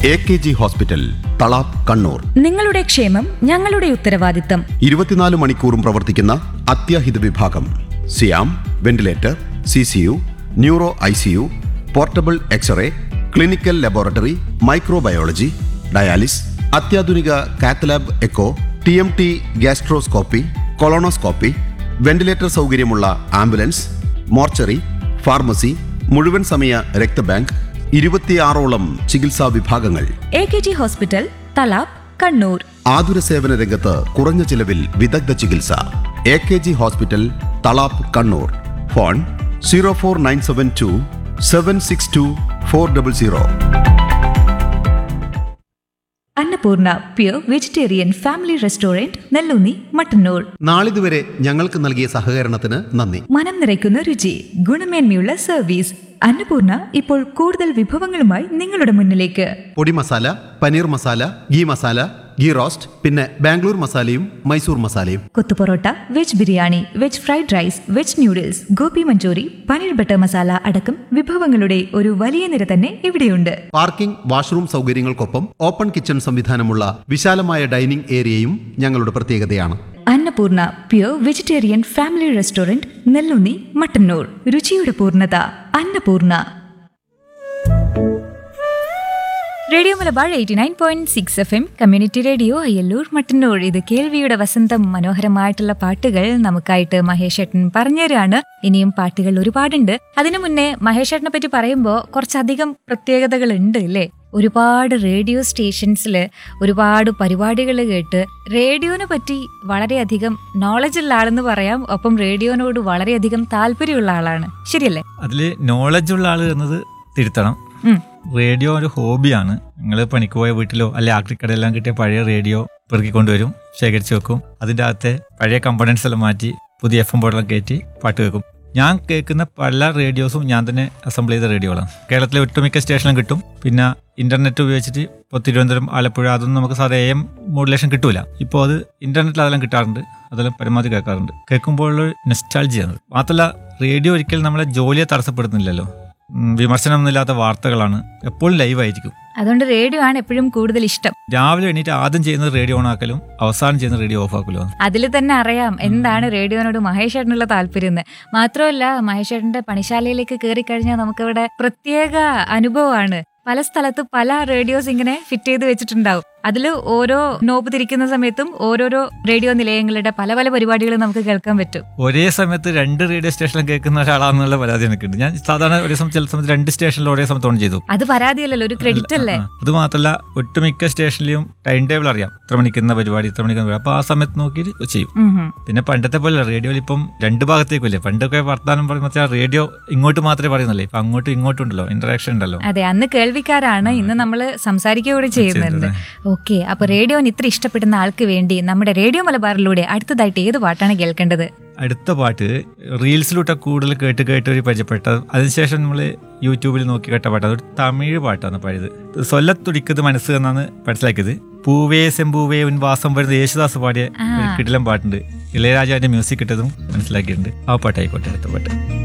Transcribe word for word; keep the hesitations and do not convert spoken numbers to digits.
A K G hospital, Thalap, Kannur. നിങ്ങളുടെ ക്ഷേമം ഞങ്ങളുടെ ഉത്തരവാദിത്തം. ഇരുപത്തിനാല് മണിക്കൂറും പ്രവർത്തിക്കുന്ന അത്യാഹിത വിഭാഗം. സിയാം, ventilator, C C U, neuro I C U, portable x-ray, clinical laboratory, microbiology, dialysis, അത്യാധുനിക cath lab echo, T M T, gastroscopy, colonoscopy, ventilator സൗകര്യമുള്ള ആംബുലൻസ്, മോർച്ചറി, ഫാർമസി, മുഴുവൻ സമയ രക്തബാങ്ക്, ഇരുപത്തിയാറോളം ചികിത്സാ വിഭാഗങ്ങൾ. A K G hospital, Thalap, Kannur. ആതുര സേവന രംഗത്ത് കുറഞ്ഞ ചിലവിൽ വിദഗ്ധ ചികിത്സ. A K G hospital, Thalap, Kannur. Phone zero four nine seven to seven six to four double zero. Annapurna pure vegetarian family restaurant, Nelloonni, Mattannur. നാളിതുവരെ ഞങ്ങൾക്ക് നൽകിയ സഹകരണത്തിന് നന്ദി. മനം നിറയ്ക്കുന്ന രുചി, ഗുണമേന്മയുള്ള സർവീസ്. അന്നപൂർണ ഇപ്പോൾ കൂടുതൽ വിഭവങ്ങളുമായി നിങ്ങളുടെ മുന്നിലേക്ക്. പൊടി മസാല, പനീർ മസാല, ഗീ മസാല, ഗീ റോസ്റ്റ്, പിന്നെ ബാംഗ്ലൂർ മസാലയും മൈസൂർ മസാലയും. Kothu parotta, veg biryani, veg fried rice, veg noodles, Gopi Manchurian, paneer butter masala അടക്കം വിഭവങ്ങളുടെ ഒരു വലിയ നിര തന്നെ ഇവിടെയുണ്ട്. പാർക്കിംഗ്, വാഷ്റൂം സൗകര്യങ്ങൾക്കൊപ്പം ഓപ്പൺ കിച്ചൺ സംവിധാനമുള്ള വിശാലമായ ഡൈനിംഗ് ഏരിയയും ഞങ്ങളുടെ പ്രത്യേകതയാണ്. Annapurna pure vegetarian family restaurant, Nelloonni, Mattannur. രുചിയുടെ പൂർണ്ണത Annapurna. Radio Malabar eighty nine point six F M community radio Ayyallur, Mattannur. ഇത് കേൾവിയുടെ വസന്തം. മനോഹരമായിട്ടുള്ള പാട്ടുകൾ നമുക്കായിട്ട് മഹേഷ് ഏട്ടൻ പറഞ്ഞുതരാണ്. ഇനിയും പാട്ടുകൾ ഒരുപാടുണ്ട്. അതിനു മുന്നേ മഹേഷ് ഏട്ടനെ പറ്റി പറയുമ്പോൾ കുറച്ചധികം പ്രത്യേകതകൾ ഉണ്ട് അല്ലേ? ഒരുപാട് റേഡിയോ സ്റ്റേഷൻസിൽ ഒരുപാട് പരിപാടികൾ കേട്ട് റേഡിയോനെ പറ്റി വളരെയധികം നോളജ് ഉള്ള ആളെന്ന് പറയാം. ഒപ്പം റേഡിയോനോട് വളരെയധികം താല്പര്യമുള്ള ആളാണ്. ശരിയല്ലേ? അതില് നോളജ് ഉള്ള ആള് എന്നത് തിരുത്തണം. റേഡിയോ ഒരു ഹോബിയാണ്. നിങ്ങൾ പണിക്ക് പോയ വീട്ടിലോ അല്ലെ ആക്രിക്കടയെല്ലാം കിട്ടിയ പഴയ റേഡിയോ പെറുക്കിക്കൊണ്ടുവരും, ശേഖരിച്ച് വെക്കും. അതിൻ്റെ അകത്തെ പഴയ കമ്പണൻസ് എല്ലാം മാറ്റി പുതിയ എഫ് എം ബോർഡെല്ലാം കയറ്റി പാട്ട് കേൾക്കും. ഞാൻ കേൾക്കുന്ന പല റേഡിയോസും ഞാൻ തന്നെ അസംബിൾ ചെയ്ത റേഡിയോകളാണ്. കേരളത്തിലെ ഒട്ടുമിക്ക സ്റ്റേഷനിലും കിട്ടും. പിന്നെ ഇന്റർനെറ്റ് ഉപയോഗിച്ചിട്ട് ഇപ്പോൾ തിരുവനന്തപുരം, ആലപ്പുഴ അതൊന്നും നമുക്ക് സാധാ എ എം മോഡുലേഷൻ കിട്ടൂല. ഇപ്പോൾ അത് ഇന്റർനെറ്റിൽ അതെല്ലാം കിട്ടാറുണ്ട്. അതെല്ലാം പരമാവധി കേൾക്കാറുണ്ട്. കേൾക്കുമ്പോഴുള്ള നെസ്റ്റാൾജിയാണ്. മാത്രമല്ല റേഡിയോ ഒരിക്കലും നമ്മളെ ജോലിയെ തടസ്സപ്പെടുന്നില്ലല്ലോ. വിമർശനമൊന്നുമില്ലാത്ത വാർത്തകളാണ്, എപ്പോഴും ലൈവ് ആയിരിക്കും. അതുകൊണ്ട് റേഡിയോ ആണ് എപ്പോഴും കൂടുതൽ ഇഷ്ടം. രാവിലെ എണീറ്റ് ആദ്യം ചെയ്യുന്നത് റേഡിയോ ഓൺ ആക്കലും അവസാനം ചെയ്യുന്ന റേഡിയോ ഓഫ് ആക്കലും. അതിൽ തന്നെ അറിയാം എന്താണ് റേഡിയോനോട് മഹേഷ് ഏട്ടനുള്ള താല്പര്യം എന്ന്. മാത്രമല്ല മഹേഷ് ഏട്ടന്റെ പണിശാലയിലേക്ക് കയറി കഴിഞ്ഞാൽ നമുക്കിവിടെ പ്രത്യേക അനുഭവമാണ്. പല സ്ഥലത്ത് പല റേഡിയോസ് ഇങ്ങനെ ഫിറ്റ് ചെയ്ത് വെച്ചിട്ടുണ്ടാവും. അതിൽ ഓരോ നോബ് തിരിക്കുന്ന സമയത്തും ഓരോരോ റേഡിയോ നിലയങ്ങളുടെ പല പല പരിപാടികൾ നമുക്ക് കേൾക്കാൻ പറ്റും. ഒരേ സമയത്ത് രണ്ട് റേഡിയോ സ്റ്റേഷനിൽ കേൾക്കുന്ന ഒരാളാണെന്നുള്ള പരാതി എനിക്കുണ്ട്. ഞാൻ സാധാരണ ഒരേ സമയത്ത് ചില സമയത്ത് രണ്ട് സ്റ്റേഷനിൽ ഒരേ സമയത്ത് ഓൺ ചെയ്തു. അത് പരാതിയല്ലല്ലോ, ഒരു ക്രെഡിറ്റ് അല്ലേ? അത് മാത്രമല്ല ഒട്ടുമിക്ക സ്റ്റേഷനിലും ടൈം ടേബിൾ അറിയാം, ഇത്ര മണിക്കുന്ന പരിപാടി ഇത്ര മണിക്കുന്ന പരിപാടി. അപ്പൊ ആ സമയത്ത് നോക്കിയിട്ട് ചെയ്യും. പിന്നെ പണ്ടത്തെ പോലെ റേഡിയോയിൽ ഇപ്പം രണ്ട് ഭാഗത്തേക്കല്ലേ. പണ്ടൊക്കെ വർത്താനം പറയുന്ന റേഡിയോ ഇങ്ങോട്ട് മാത്രമേ പറയുന്നല്ലേ. ഇപ്പൊ അങ്ങോട്ടും ഇങ്ങോട്ടും ഉണ്ടല്ലോ, ഇന്ററാക്ഷൻ ഉണ്ടല്ലോ. അതെ, അന്ന് കേൾവിക്കാരാണ്, ഇന്ന് നമ്മൾ സംസാരിക്കുക കൂടി ചെയ്യുന്നുണ്ട്. ഓക്കെ, അപ്പൊ റേഡിയോന് ഇത്ര ഇഷ്ടപ്പെടുന്ന ആൾക്ക് വേണ്ടി നമ്മുടെ റേഡിയോ മലബാറിലൂടെ അടുത്തതായിട്ട് ഏത് പാട്ടാണ് കേൾക്കേണ്ടത്? അടുത്ത പാട്ട് റീൽസിലൂടെ കൂടുതൽ കേട്ട് കേട്ട് ഒരു പരിചയപ്പെട്ടത്. അതിനുശേഷം നമ്മൾ യൂട്യൂബിൽ നോക്കി കേട്ട പാട്ട്. അതൊരു തമിഴ് പാട്ടാണ് പഴയത്. സൊല്ലത്തുടിക്കത് മനസ്സ് എന്നാണ് മനസ്സിലാക്കിയത്. പൂവേ സെമ്പൂവേ ഉൻ വാസം വരുന്ന യേശുദാസ് പാടിയ ഒരു കിടിലം പാട്ടുണ്ട്. ഇളയരാജാവിന്റെ മ്യൂസിക് ഇട്ടതും മനസ്സിലാക്കിയിട്ടുണ്ട്. ആ പാട്ടായിക്കോട്ടെ അടുത്ത പാട്ട്.